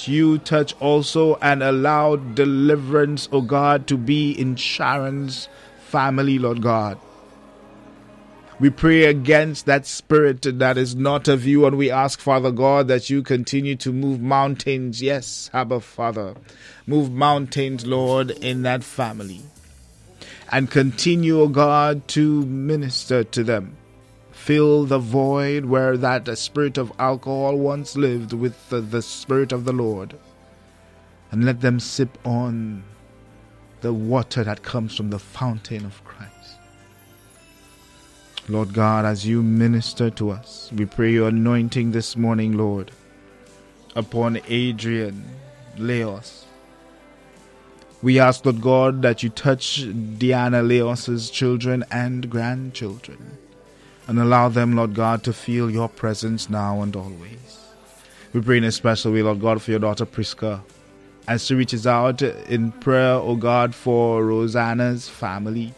that you touch also and allow deliverance, O God, to be in Sharon's family, Lord God. We pray against that spirit that is not of you, and we ask, Father God, that you continue to move mountains. Yes, Abba, Father. Move mountains, Lord, in that family. And continue, O God, to minister to them. Fill the void where that spirit of alcohol once lived with the Spirit of the Lord. And let them sip on the water that comes from the fountain of Christ. Lord God, as you minister to us, we pray your anointing this morning, Lord, upon Adrian Leos. We ask, Lord God, that you touch Diana Leos's children and grandchildren and allow them, Lord God, to feel your presence now and always. We pray in a special way, Lord God, for your daughter Priska, as she reaches out in prayer, O God, for Rosanna's family.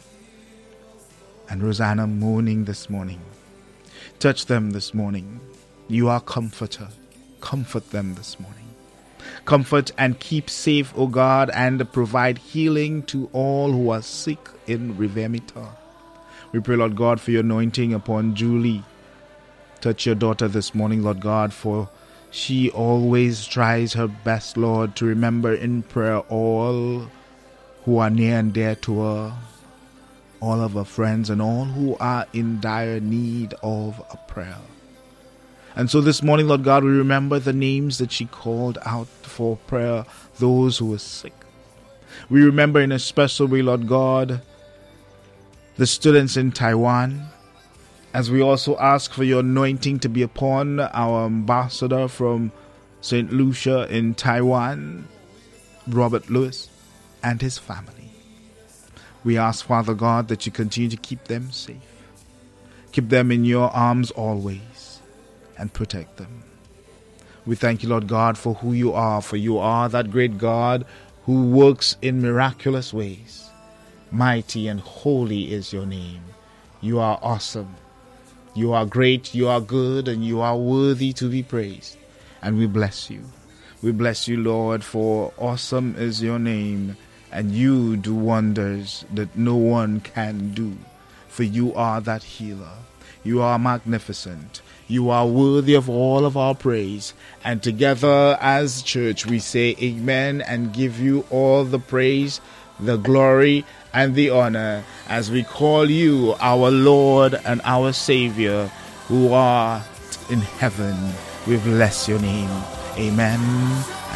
And Rosanna mourning this morning. Touch them this morning. You are comforter. Comfort them this morning. Comfort and keep safe, O God, and provide healing to all who are sick in Rivemita. We pray, Lord God, for your anointing upon Julie. Touch your daughter this morning, Lord God, for she always tries her best, Lord, to remember in prayer all who are near and dear to her, all of her friends, and all who are in dire need of a prayer. And so this morning, Lord God, we remember the names that she called out for prayer, those who were sick. We remember in a special way, Lord God, the students in Taiwan, as we also ask for your anointing to be upon our ambassador from St. Lucia in Taiwan, Robert Lewis, and his family. We ask, Father God, that you continue to keep them safe. Keep them in your arms always and protect them. We thank you, Lord God, for who you are, for you are that great God who works in miraculous ways. Mighty and holy is your name. You are awesome. You are great, you are good, and you are worthy to be praised. And we bless you. We bless you, Lord, for awesome is your name. And you do wonders that no one can do. For you are that healer. You are magnificent. You are worthy of all of our praise. And together as church we say amen and give you all the praise, the glory, and the honor as we call you our Lord and our Savior who art in heaven. We bless your name. Amen